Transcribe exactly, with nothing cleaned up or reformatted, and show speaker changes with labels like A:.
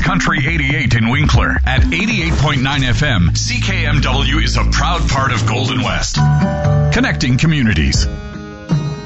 A: Country eighty-eight in Winkler. At eighty-eight point nine F M, C K M W is a proud part of Golden West. Connecting communities.